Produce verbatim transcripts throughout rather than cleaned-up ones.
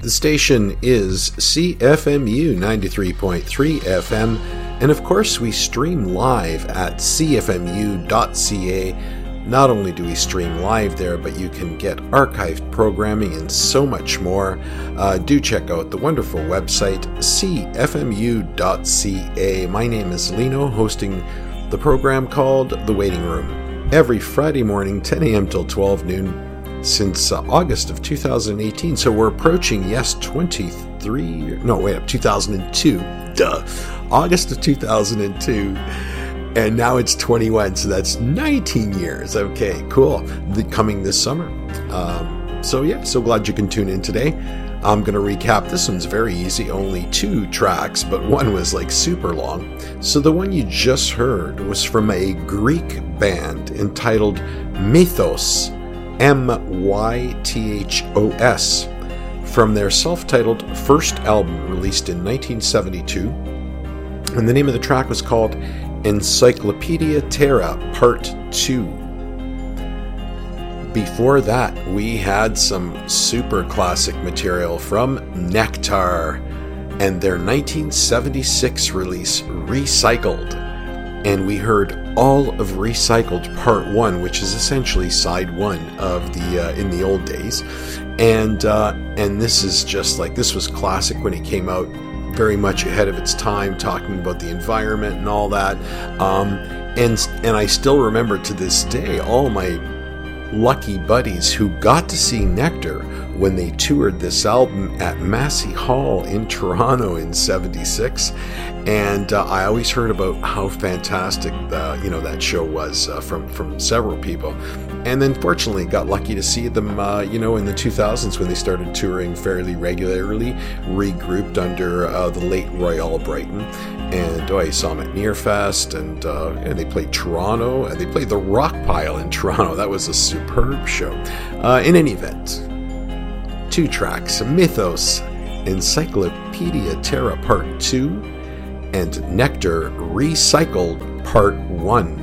The station is C F M U ninety-three point three F M, and of course we stream live at c f m u dot c a. Not only do we stream live there, but you can get archived programming and so much more. Uh, do check out the wonderful website c f m u dot c a. My name is Lino, hosting the program called The Waiting Room every Friday morning, ten a.m. till twelve noon, since uh, August of two thousand eighteen. So we're approaching, yes, twenty-three, no, wait up, two thousand two, duh, August of two thousand two, and now it's twenty-one, so that's nineteen years. Okay, cool. The, coming this summer. Um, so yeah, so glad you can tune in today. I'm going to recap. This one's very easy, only two tracks, but one was like super long. So the one you just heard was from a Greek band entitled Mythos, M Y T H O S, from their self-titled first album released in nineteen seventy-two. And the name of the track was called Encyclopedia Terra Part two. Before that, we had some super classic material from Nectar and their nineteen seventy-six release, Recycled. And we heard all of Recycled Part one, which is essentially side one of the uh, in the old days. And uh, and this is just like, this was classic when it came out, very much ahead of its time, talking about the environment and all that. Um, and and I still remember to this day all my lucky buddies who got to see Nectar when they toured this album at Massey Hall in Toronto in seventy-six. And uh, I always heard about how fantastic the, you know, that show was uh, from, from several people. And then fortunately got lucky to see them, uh, you know, in the two thousands when they started touring fairly regularly, regrouped under uh, the late Roy Albrighton. And oh, I saw them at Nearfest, and, uh, and they played Toronto, and they played the Rock Pile in Toronto. That was a superb show. Uh, in any event, two tracks, Mythos, Encyclopedia Terra Part two, and Nectar, Recycled Part one.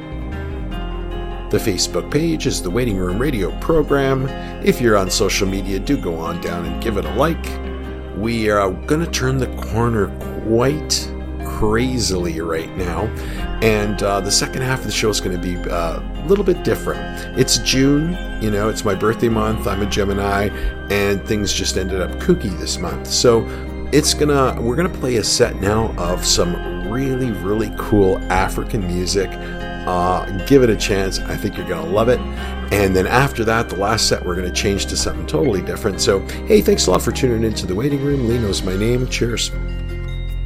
The Facebook page is the Waiting Room Radio program. If you're on social media, do go on down and give it a like. We are going to turn the corner quite crazily right now, and uh, the second half of the show is going to be uh, a little bit different. It's June, you know, it's my birthday month, I'm a Gemini, and things just ended up kooky this month. So it's gonna, we're gonna play a set now of some really, really cool African music. Uh, give it a chance. I think you're gonna love it. And then after that, the last set, we're gonna change to something totally different. So, hey, thanks a lot for tuning into The Waiting Room. Lino's my name. Cheers.